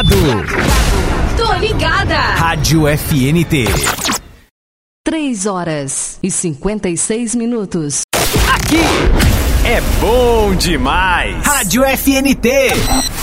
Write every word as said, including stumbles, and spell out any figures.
ligado. Tô ligada. Rádio F N T. Três horas e cinquenta e seis minutos. Aqui é bom demais. Rádio F N T.